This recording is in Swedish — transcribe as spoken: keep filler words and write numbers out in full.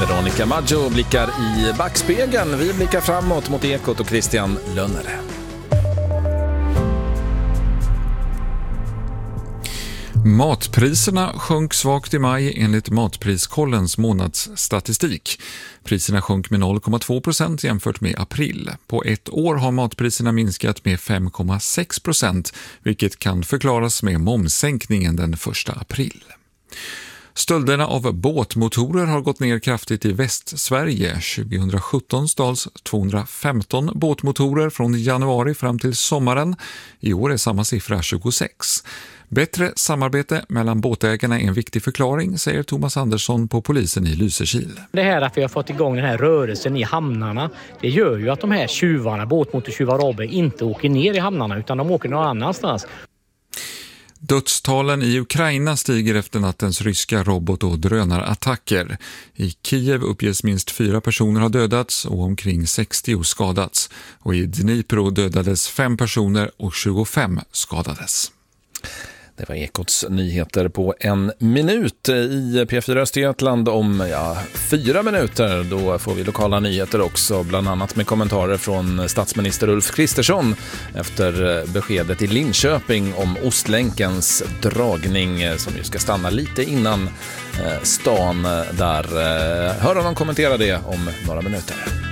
Veronica Maggio blickar i backspegeln. Vi blickar framåt mot Ekot och Christian Lönnere. Matpriserna sjönk svagt i maj enligt Matpriskollens månadsstatistik. Priserna sjönk med noll komma två procent jämfört med april. På ett år har matpriserna minskat med fem komma sex procent, vilket kan förklaras med momssänkningen den första april. Stölderna av båtmotorer har gått ner kraftigt i Västsverige. tjugohundrasjutton stals tvåhundrafemton båtmotorer från januari fram till sommaren. I år är samma siffra tjugosex. Bättre samarbete mellan båtägarna är en viktig förklaring, säger Thomas Andersson på polisen i Lysekil. Det här att vi har fått igång den här rörelsen i hamnarna, det gör ju att de här tjuvarna, båtmotortjuvar och robber, inte åker ner i hamnarna utan de åker någon annanstans. Dödstalen i Ukraina stiger efter nattens ryska robot- och drönarattacker. I Kiev uppges minst fyra personer har dödats och omkring sextio skadats. Och i Dnipro dödades fem personer och tjugofem skadades. Det var Ekots nyheter på en minut i P fyra Östergötland. Om ja, fyra minuter då får vi lokala nyheter också, bland annat med kommentarer från statsminister Ulf Kristersson efter beskedet i Linköping om Ostlänkens dragning som ju ska stanna lite innan stan där. Hör honom kommentera det om några minuter.